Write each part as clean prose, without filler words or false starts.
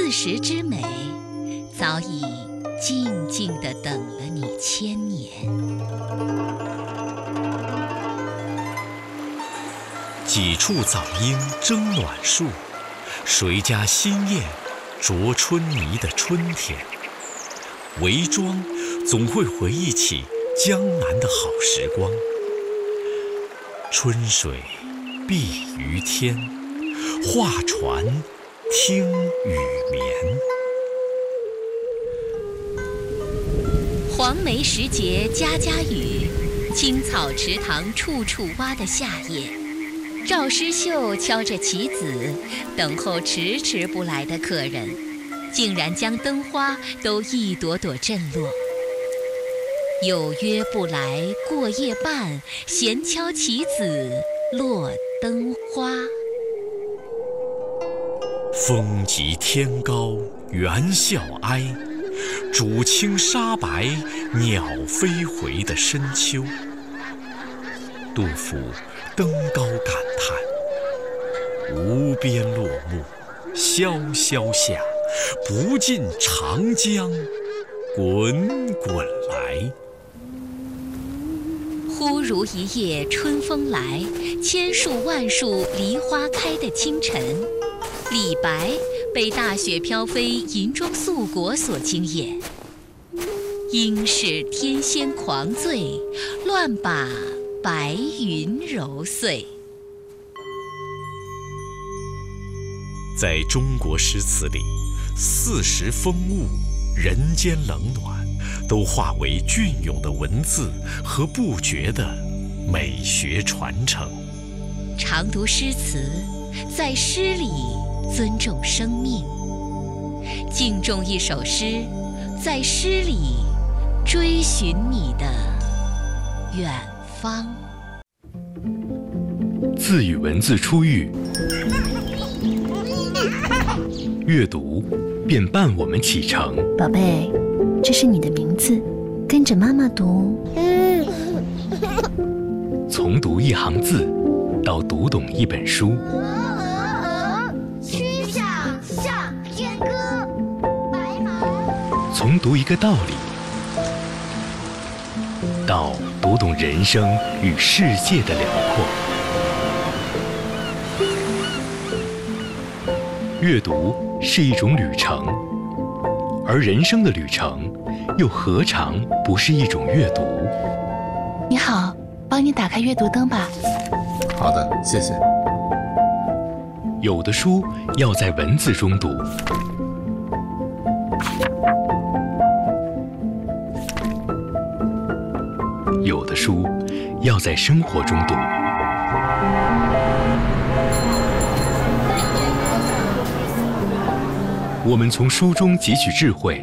四时之美，早已静静地等了你千年。 几处早莺争暖树，谁家新燕啄春泥的春天。围庄总会回忆起江南的好时光。春水碧于天，画船听雨眠。 黄梅时节家家雨，青草池塘处处蛙的夏夜。赵师秀敲着棋子，等候迟迟不来的客人，竟然将灯花都一朵朵震落。有约不来过夜半，闲敲棋子落灯花。 风急天高猿啸哀，渚清沙白鸟飞回的深秋。杜甫登高感叹：无边落木萧萧下，不尽长江滚滚来。 忽如一夜春风来，千树万树梨花开的清晨。李白被大雪飘飞银装素裹所惊艳，应是天仙狂醉，乱把白云揉碎。 在中国诗词里，四时风物、人间冷暖，都化为隽永的文字和不绝的美学传承。 常读诗词，在诗里尊重生命；敬重一首诗，在诗里追寻你的远方。 字与文字初遇，阅读便伴我们启程。 宝贝，这是你的名字，跟着妈妈读。 从读一行字，到读懂一本书。 曲项向天歌，白马。 从读一个道理，到读懂人生与世界的辽阔。阅读是一种旅程，而人生的旅程又何尝不是一种阅读？ 你好，帮你打开阅读灯吧。 好的，谢谢。 有的书要在文字中读，有的书要在生活中读。我们从书中汲取智慧，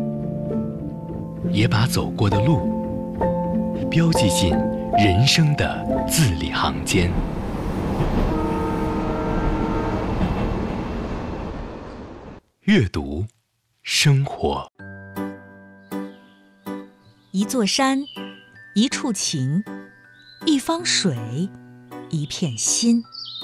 也把走过的路标记进人生的字里行间。阅读，生活。 一座山，一处情，一方水，一片心。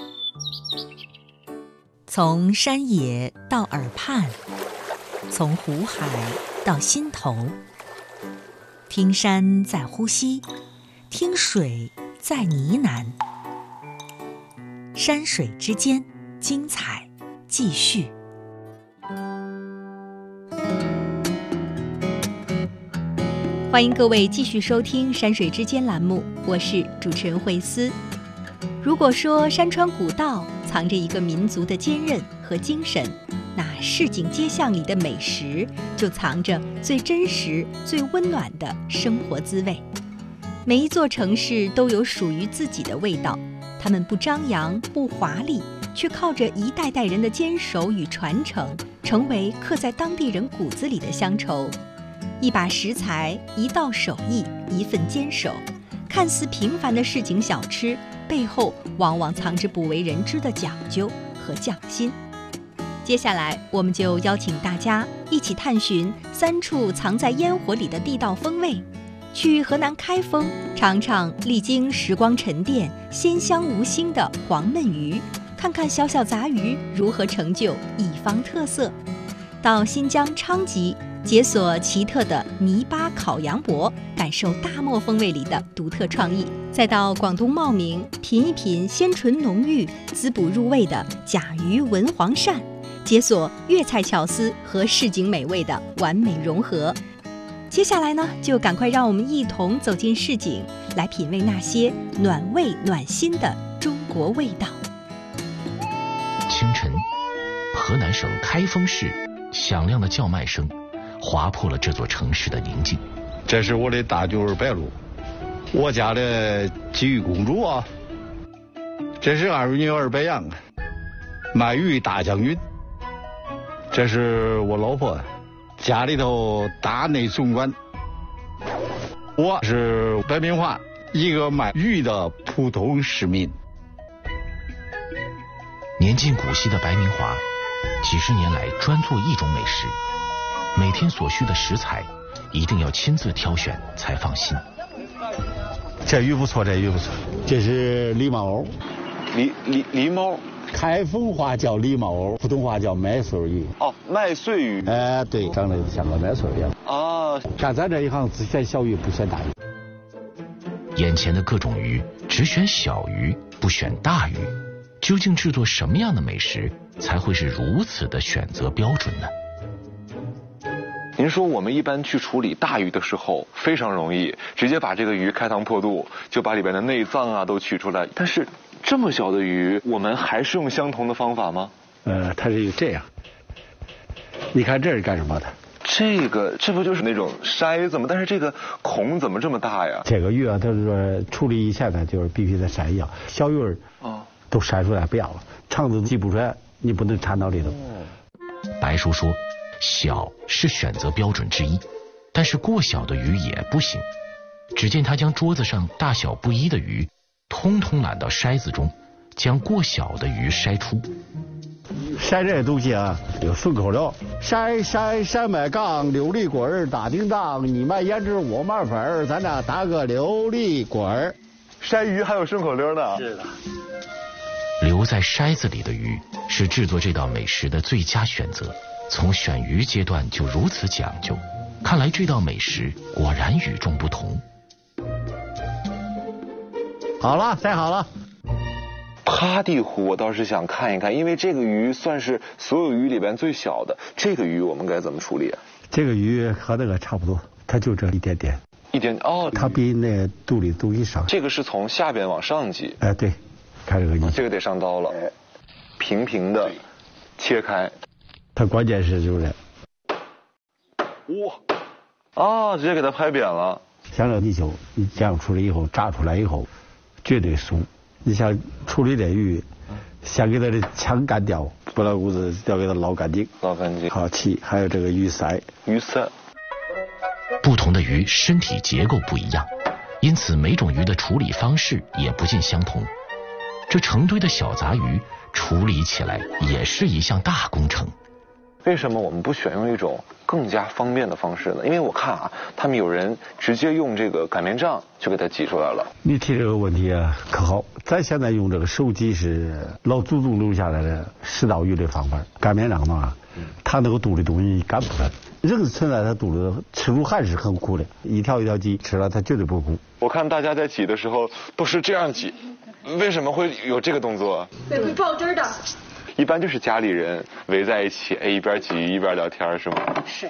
从山野到耳畔，从湖海到心头。听山在呼吸，听水在呢喃。山水之间，精彩继续。欢迎各位继续收听《山水之间》栏目，我是主持人慧思。如果说山川古道藏着一个民族的坚韧和精神，那市井街巷里的美食就藏着最真实、最温暖的生活滋味。每一座城市都有属于自己的味道，它们不张扬、不华丽，却靠着一代代人的坚守与传承，成为刻在当地人骨子里的乡愁。一把食材，一道手艺，一份坚守，看似平凡的市井小吃，背后往往藏着不为人知的讲究和匠心。接下来，我们就邀请大家一起探寻3处藏在烟火里的地道风味，去河南开封尝尝历经时光沉淀、鲜香无腥的黄焖鱼，看看小小杂鱼如何成就一方特色。 到新疆昌吉解锁奇特的泥巴烤羊脖，感受大漠风味里的独特创意；再到广东茂名品一品鲜醇浓郁、滋补入味的甲鱼文黄鳝，解锁粤菜巧思和市井美味的完美融合。接下来呢，就赶快让我们一同走进市井，来品味那些暖胃暖心的中国味道。 清晨，河南省开封市响亮的叫卖声划破了这座城市的宁静。 这是我的大女儿白露，我家的鲫鱼公主啊。这是二女儿白杨，卖鱼大将军。这是我老婆，家里头大内总管。我是白明华，一个卖鱼的普通市民。 年近古稀的白明华，几十年来专做一种美食，每天所需的食材一定要亲自挑选才放心。 这鱼不错，这鱼不错。这是狸猫藕， 狸猫， 开封话叫狸猫藕，普通话叫麦穗鱼。 哦，麦穗鱼。 对，长得像个麦穗一样。 啊， 干咱这一行只选小鱼，不选大鱼。 眼前的各种鱼，只选小鱼，不选大鱼。究竟制作什么样的美食才会是如此的选择标准呢？ 您说我们一般去处理大鱼的时候非常容易，直接把这个鱼开膛破肚，就把里边的内脏啊都取出来。但是这么小的鱼，我们还是用相同的方法吗？ 它是这样。你看这是干什么的？ 这不就是那种筛子吗？但是这个孔怎么这么大呀？ 这个鱼啊，它是说处理以前呢，就是必须得筛一样，小鱼儿都筛出来不要了，肠子挤不出来，你不能掺到里头。 白叔说，小是选择标准之一，但是过小的鱼也不行。只见他将桌子上大小不一的鱼通通揽到筛子中，将过小的鱼筛出。 筛这东西啊，有顺口溜：筛麦秆，琉璃滚，大叮当，你卖胭脂，我卖粉，咱俩打个琉璃滚。 筛鱼还有顺口溜呢。 是的。 留在筛子里的鱼是制作这道美食的最佳选择。从选鱼阶段就如此讲究，看来这道美食果然与众不同。 好了，筛好了。 趴地虎我倒是想看一看，因为这个鱼算是所有鱼里边最小的，这个鱼我们该怎么处理啊？ 这个鱼和那个差不多，它就这一点点。 它比那肚里东西少。 这个是从下边往上挤。 对，看这个鱼。 这个得上刀了，平平的切开。 它关键是就是， 直接给它拍扁了。 像这泥鳅，你这样处理以后，炸出来以后，绝对酥。你想处理这鱼，先给它的腔干掉，不老骨子要给它捞干净。好气，还有这个鱼鳃。 不同的鱼身体结构不一样，因此每种鱼的处理方式也不尽相同。这成堆的小杂鱼处理起来也是一项大工程。 为什么我们不选用一种更加方便的方式呢？因为我看他们有人直接用这个擀面杖就给它挤出来了。你提这个问题可好，咱现在用这个手挤是老祖宗留下来的食道鱼的方法。擀面杖嘛，它那个肚里东西擀不出来，人存在它肚里吃入汗是很苦的，一条一条挤吃了它绝对不苦。 我看大家在挤的时候都是这样挤，为什么会有这个动作？ 对，会爆汁的。 一般就是家里人围在一起，一边挤鱼一边聊天，是吗？ 是。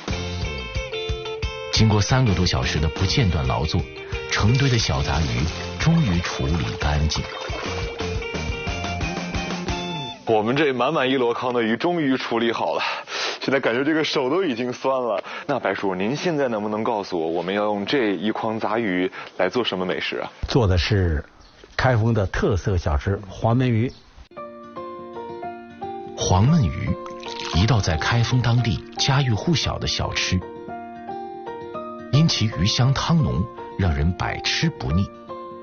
经过3个多小时的不间断劳作，成堆的小杂鱼终于处理干净。 我们这满满一箩筐的鱼终于处理好了，现在感觉这个手都已经酸了。那白叔，您现在能不能告诉我，我们要用这一筐杂鱼来做什么美食啊？ 做的是开封的特色小吃黄焖鱼。 黄焖鱼，一道在开封当地家喻户晓的小吃，因其鱼香汤浓，让人百吃不腻。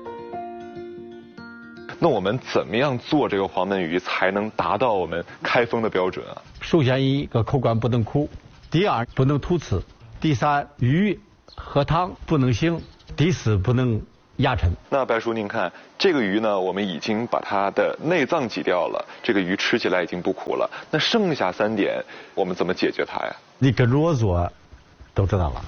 那我们怎么样做这个黄焖鱼才能达到我们开封的标准啊？ 首先一个口感不能苦，第二不能突刺，第三鱼和汤不能腥，第四不能压沉。 那白叔，您看这个鱼呢，我们已经把它的内脏挤掉了，这个鱼吃起来已经不苦了。那剩下3点，我们怎么解决它呀？ 你跟着我做，都知道了。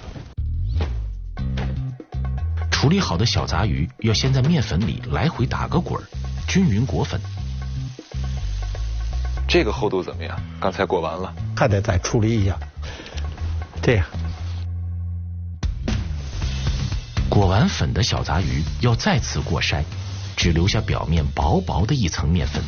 处理好的小杂鱼要先在面粉里来回打个滚，均匀裹粉。 这个厚度怎么样？刚才裹完了， 还得再处理一下。这样， 裹完粉的小杂鱼要再次过筛，只留下表面薄薄的一层面粉。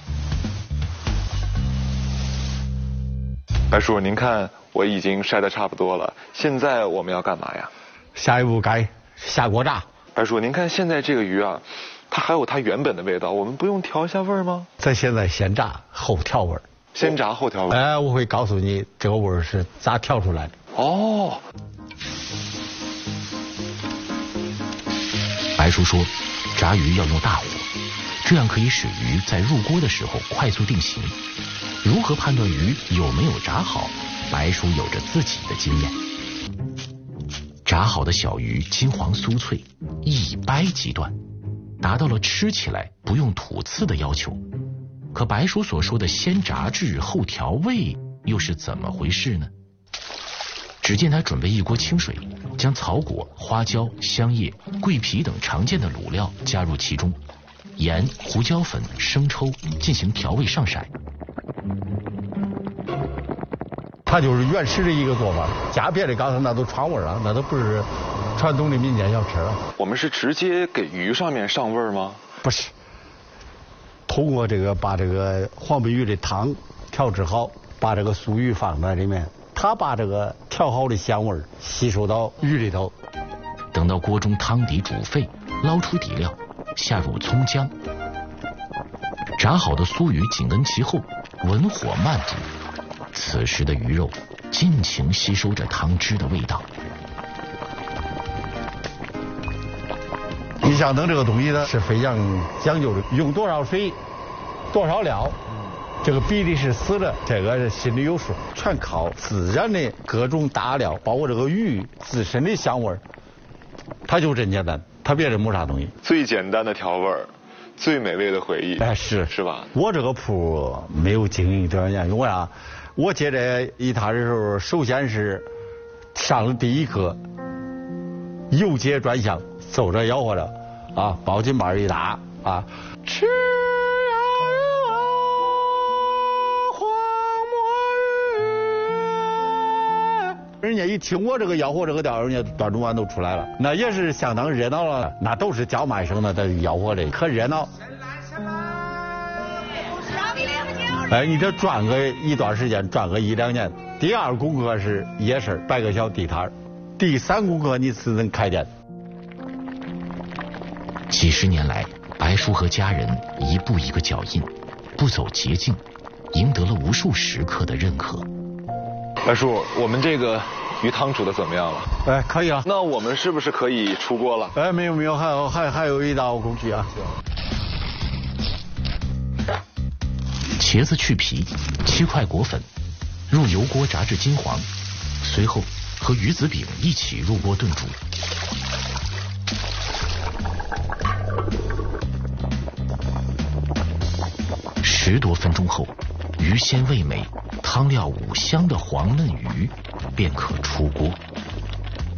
白叔，您看我已经筛得差不多了，现在我们要干嘛呀？ 下一步该下锅炸。 白叔，您看现在这个鱼啊，它还有它原本的味道，我们不用调一下味儿吗？ 咱现在先炸后调味儿。 先炸后调味。 哎，我会告诉你这个味儿是咋调出来的。 哦。 白叔说，炸鱼要用大火，这样可以使鱼在入锅的时候快速定型。如何判断鱼有没有炸好？白叔有着自己的经验。炸好的小鱼金黄酥脆，一掰即断，达到了吃起来不用吐刺的要求。可白叔所说的先炸制后调味又是怎么回事呢？只见他准备一锅清水，将草果、花椒、香叶、桂皮等常见的卤料加入其中，盐、胡椒粉、生抽进行调味上色。 它就是原始的一个做法，加别的刚才那都串味儿了，那都不是传统的民间小吃了。 我们是直接给鱼上面上味儿吗？ 不是，通过这个把这个黄鳜鱼的汤调制好，把这个酥鱼放在里面，它把这个调好的香味吸收到鱼里头。 等到锅中汤底煮沸，捞出底料，下入葱姜，炸好的酥鱼紧跟其后，文火慢煮。此时的鱼肉尽情吸收着汤汁的味道。 你像弄这个东西呢，是非常讲究的，用多少水，多少料，这个比例是死的，这个心里有数，全靠自然的各种大料，包括这个鱼自身的香味，它就真简单，它别的没啥东西。 最简单的调味儿，最美味的回忆。 哎，是吧？ 我这个铺没有经营多少年，因为啥？我接这一摊的时候，首先是上了第一课，游街专项，走着吆喝着啊，包巾板一打啊，吃呀黄墨鱼，人家一听我这个吆喝这个调，人家端中碗都出来了，那也是相当热闹了，那都是叫卖声的，在吆喝的可热闹。哎，你这转个一段时间，转个1、2年。第二功课是夜市摆个小地摊，第3功课你是能开店。 几十年来，白叔和家人一步一个脚印，不走捷径，赢得了无数食客的认可。 白叔，我们这个鱼汤煮的怎么样了？ 哎，可以了。 那我们是不是可以出锅了？ 哎，没有，还有一道工序啊。 茄子去皮，切块裹粉，入油锅炸至金黄，随后和鱼子饼一起入锅炖煮。10多分钟后，鱼鲜味美，汤料五香的黄嫩鱼便可出锅。